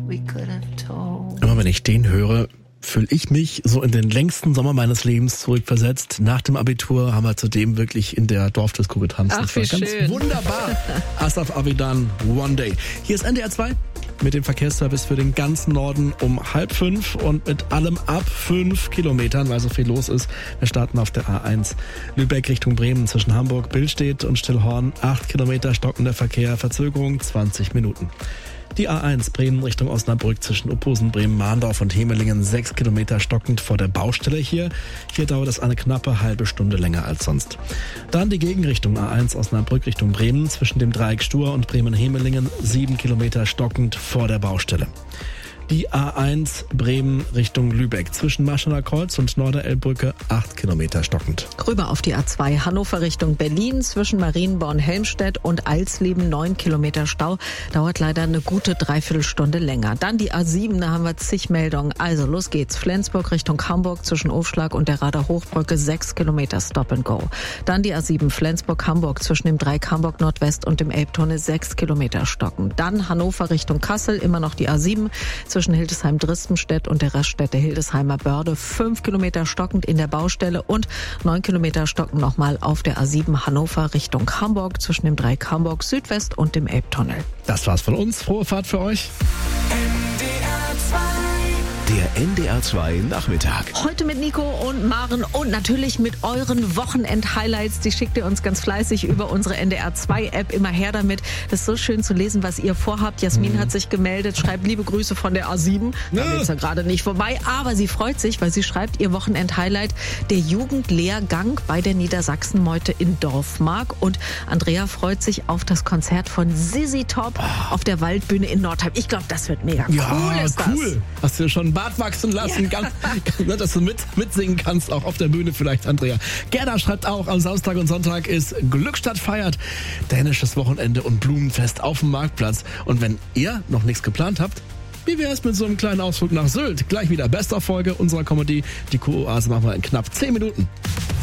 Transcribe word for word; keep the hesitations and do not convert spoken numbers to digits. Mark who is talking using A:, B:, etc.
A: we could have told.
B: Immer wenn ich den höre, fühle ich mich so in den längsten Sommer meines Lebens zurückversetzt. Nach dem Abitur haben wir zudem wirklich in der Dorfdisco getanzt.
A: Ach,
B: das war
A: wie
B: ganz
A: schön.
B: Wunderbar. Asaf Avidan, One Day. Hier ist N D R zwei mit dem Verkehrsservice für den ganzen Norden um halb fünf und mit allem ab fünf Kilometern, weil so viel los ist. Wir starten auf der A eins Lübeck Richtung Bremen zwischen Hamburg, Billstedt und Stillhorn. Acht Kilometer stockender Verkehr, Verzögerung zwanzig Minuten. Die A eins Bremen Richtung Osnabrück zwischen Uphusen, Bremen, Mahndorf und Hemelingen. Sechs Kilometer stockend vor der Baustelle hier. Hier dauert es eine knappe halbe Stunde länger als sonst. Dann die Gegenrichtung A eins Osnabrück Richtung Bremen zwischen dem Dreieck Stur und Bremen-Hemelingen. Sieben Kilometer stockend vor der Baustelle. Die A eins Bremen Richtung Lübeck zwischen Marschaller Kreuz und Norderelbbrücke acht Kilometer stockend.
A: Rüber auf die A zwei Hannover Richtung Berlin zwischen Marienborn-Helmstedt und Alsleben neun Kilometer Stau. Dauert leider eine gute Dreiviertelstunde länger. Dann die A sieben, da haben wir zig Meldungen. Also los geht's. Flensburg Richtung Hamburg zwischen Aufschlag und der Rader Hochbrücke sechs Kilometer Stop and Go. Dann die A sieben Flensburg-Hamburg zwischen dem Dreieck Hamburg Nordwest und dem Elbtunnel sechs Kilometer stocken. Dann Hannover Richtung Kassel, immer noch die A sieben zwischen Hildesheim-Dristenstedt und der Raststätte Hildesheimer Börde. Fünf Kilometer stockend in der Baustelle und neun Kilometer stocken nochmal auf der A sieben Hannover Richtung Hamburg zwischen dem Dreieck Hamburg Südwest und dem Elbtunnel.
B: Das war's von uns. Frohe Fahrt für euch.
C: Der N D R zwei Nachmittag.
A: Heute mit Nico und Maren und natürlich mit euren Wochenend-Highlights. Die schickt ihr uns ganz fleißig über unsere N D R zwei App. Immer her damit. Das ist so schön zu lesen, was ihr vorhabt. Jasmin mhm. hat sich gemeldet, schreibt liebe Grüße von der A sieben. Da ja. ist ja gerade nicht vorbei, aber sie freut sich, weil sie schreibt ihr Wochenend-Highlight, der Jugendlehrgang bei der Niedersachsen-Meute in Dorfmark. Und Andrea freut sich auf das Konzert von Sissy Top oh. auf der Waldbühne in Nordheim. Ich glaube, das wird mega
B: ja,
A: cool. Ist
B: cool.
A: Das.
B: Hast du schon einen Bart wachsen lassen, ja. ganz, dass du mit, mitsingen kannst, auch auf der Bühne vielleicht, Andrea. Gerda schreibt auch, am Samstag und Sonntag ist Glückstadt feiert, dänisches Wochenende und Blumenfest auf dem Marktplatz. Und wenn ihr noch nichts geplant habt, wie wäre es mit so einem kleinen Ausflug nach Sylt? Gleich wieder Best-of-Folge unserer Comedy. Die Kuroase machen wir in knapp zehn Minuten.